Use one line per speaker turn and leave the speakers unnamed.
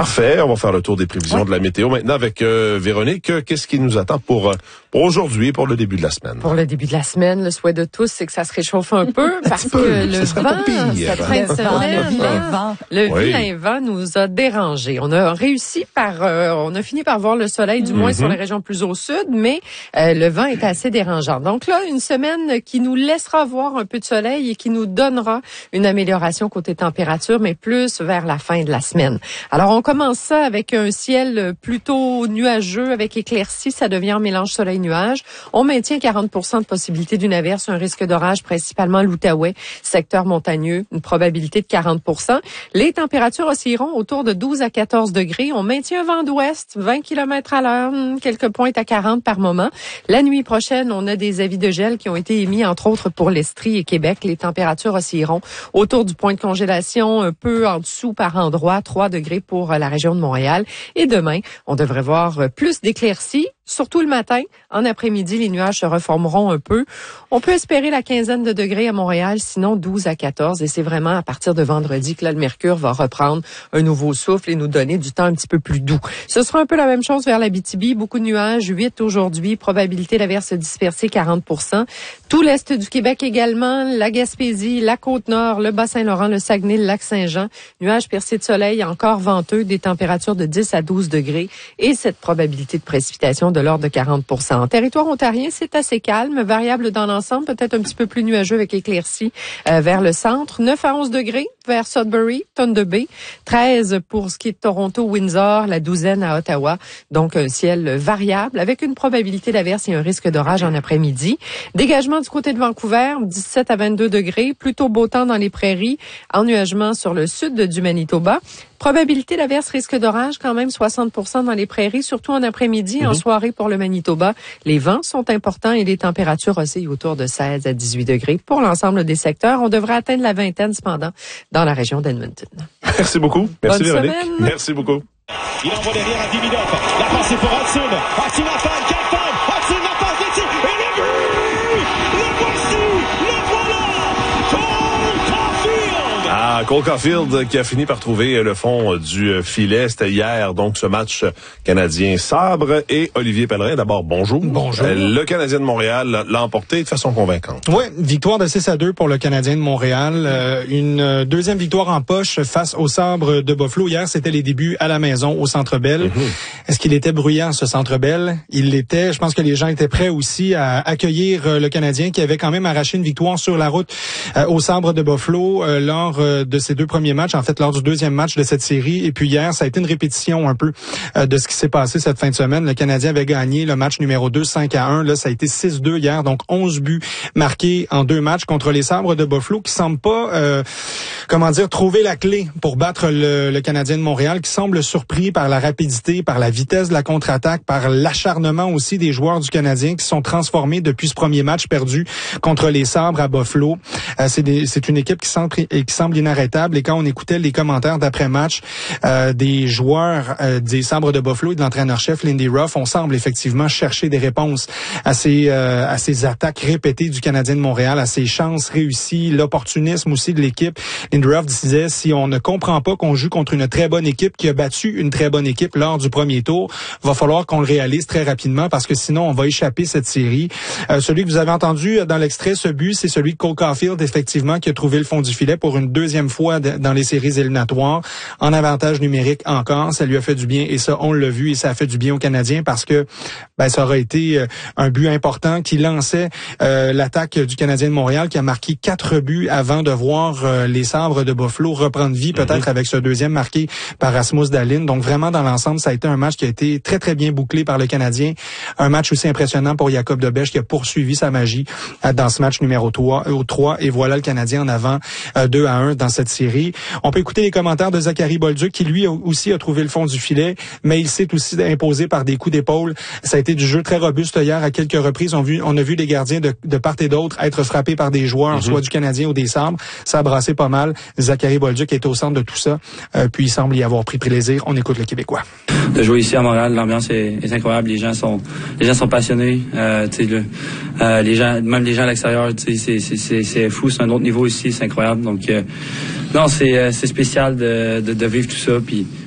Parfait. On va faire le tour des prévisions de la météo maintenant avec Véronique. Qu'est-ce qui nous attend pour aujourd'hui, pour le début de la semaine?
Pour le début de la semaine, le souhait de tous, c'est que ça se réchauffe un peu parce que le vent, cette fin de semaine, le vilain vent nous a dérangés. On a fini par voir le soleil, du moins sur les régions plus au sud, mais le vent est assez dérangeant. Donc là, une semaine qui nous laissera voir un peu de soleil et qui nous donnera une amélioration côté température, mais plus vers la fin de la semaine. Alors, on commence ça avec un ciel plutôt nuageux avec éclaircies. Ça devient un mélange soleil-nuage. On maintient 40% de possibilité d'une averse, un risque d'orage principalement l'Outaouais, secteur montagneux, une probabilité de 40%. Les températures oscilleront autour de 12 à 14 degrés. On maintient un vent d'ouest, 20 km à l'heure, quelques pointes à 40 par moment. La nuit prochaine, on a des avis de gel qui ont été émis, entre autres pour l'Estrie et Québec. Les températures oscilleront autour du point de congélation, un peu en dessous par endroit, 3 degrés pour la région de Montréal. Et demain, on devrait voir plus d'éclaircies, surtout le matin. En après-midi, les nuages se reformeront un peu. On peut espérer la quinzaine de degrés à Montréal, sinon 12 à 14. Et c'est vraiment à partir de vendredi que là, le mercure va reprendre un nouveau souffle et nous donner du temps un petit peu plus doux. Ce sera un peu la même chose vers l'Abitibi. Beaucoup de nuages, 8 aujourd'hui. Probabilité d'averse dispersée, 40%. Tout l'est du Québec également. La Gaspésie, la Côte-Nord, le Bas-Saint-Laurent, le Saguenay, le Lac-Saint-Jean. Nuages percés de soleil, encore venteux, des températures de 10 à 12 degrés. Et cette probabilité de précipitation de l'ordre de 40%. En territoire ontarien, c'est assez calme, variable dans l'ensemble, peut-être un petit peu plus nuageux avec éclaircies vers le centre. 9 à 11 degrés vers Sudbury, Thunder Bay. 13 pour ce qui est de Toronto, Windsor, la douzaine à Ottawa. Donc, un ciel variable avec une probabilité d'averse et un risque d'orage en après-midi. Dégagement du côté de Vancouver, 17 à 22 degrés. Plutôt beau temps dans les prairies. Ennuagement sur le sud du Manitoba. Probabilité d'averse, risque d'orage, quand même 60% dans les prairies, surtout en après-midi, en soirée pour le Manitoba. Les vents sont importants et les températures oscillent autour de 16 à 18 degrés pour l'ensemble des secteurs. On devrait atteindre la vingtaine, cependant, dans la région d'Edmonton.
Merci beaucoup. Merci,
bonne
Véronique.
Semaine.
Merci beaucoup.
Il envoie derrière à Dividov. La passe est pour Hudson. Hudson attend. Quelle femme. Hudson la passe d'ici. Et le but! Le voici! Le voilà! Cole Caulfield!
Ah, Cole Caulfield qui a fini par trouver le fond du filet. C'était hier, donc, ce match canadien sabre. Et Olivier Pellerin, d'abord, bonjour.
Bonjour.
Le Canadien de Montréal l'a emporté de façon convaincante.
Oui, victoire de 6-2 pour le Canadien de Montréal. Une deuxième victoire en poche face au sabre de Buffalo. Hier, c'était les débuts à la maison, au Centre Bell. Est-ce qu'il était bruyant, ce Centre Bell? Il l'était. Je pense que les gens étaient prêts aussi à accueillir le Canadien qui avait quand même arraché une victoire sur la route au sabre de Buffalo lors de ses deux premiers matchs, en fait, lors du deuxième match de cette série. Et puis hier, ça a été une répétition un peu de ce qui s'est passé cette fin de semaine. Le Canadien avait gagné le match numéro 2, 5-1. Là, ça a été 6-2 hier, donc 11 buts marqués en deux matchs contre les sabres de Buffalo qui semblent pas, trouver la clé pour battre le Canadien de Montréal, qui semble surpris par la rapidité, par la vitesse de la contre-attaque, par l'acharnement aussi des joueurs du Canadien qui sont transformés depuis ce premier match perdu contre les sabres à Buffalo. C'est une équipe qui semble inarrêtable. Et quand on écoutait les commentaires d'après-match des joueurs des sabres de Buffalo et de l'entraîneur-chef Lindy Ruff, on semble effectivement chercher des réponses à ces attaques répétées du Canadien de Montréal, à ces chances réussies, l'opportunisme aussi de l'équipe. Lindy Ruff disait, si on ne comprend pas qu'on joue contre une très bonne équipe qui a battu une très bonne équipe lors du premier tour, va falloir qu'on le réalise très rapidement parce que sinon on va échapper cette série. Celui que vous avez entendu dans l'extrait, ce but, c'est celui de Cole Caulfield, effectivement, qui a trouvé le fond du filet pour une deuxième fois dans les séries éliminatoires, en avantage numérique encore. Ça lui a fait du bien et ça, on l'a vu et ça a fait du bien aux Canadiens parce que ça aura été un but important qui lançait l'attaque du Canadien de Montréal qui a marqué 4 buts avant de voir les sabres de Buffalo reprendre vie, peut-être avec ce deuxième marqué par Rasmus Dahlin. Donc vraiment, dans l'ensemble, ça a été un match qui a été très, très bien bouclé par le Canadien. Un match aussi impressionnant pour Jacob Debesch qui a poursuivi sa magie dans ce match numéro 3. Et voilà le Canadien en avant 2-1 dans cette série. On peut écouter les commentaires de Zachary Bolduc qui lui aussi a trouvé le fond du filet, mais il s'est aussi imposé par des coups d'épaule. Ça a été du jeu très robuste hier à quelques reprises. On a vu les gardiens de part et d'autre être frappés par des joueurs, soit du Canadien ou des sabres. Ça a brassé pas mal. Zachary Bolduc était au centre de tout ça. Puis il semble y avoir pris plaisir. On écoute le Québécois.
De jouer ici à Montréal, l'ambiance est incroyable. Les gens sont passionnés. Les gens, même les gens à l'extérieur, c'est fou. C'est un autre niveau ici. C'est incroyable. Donc non, c'est spécial de vivre tout ça. Puis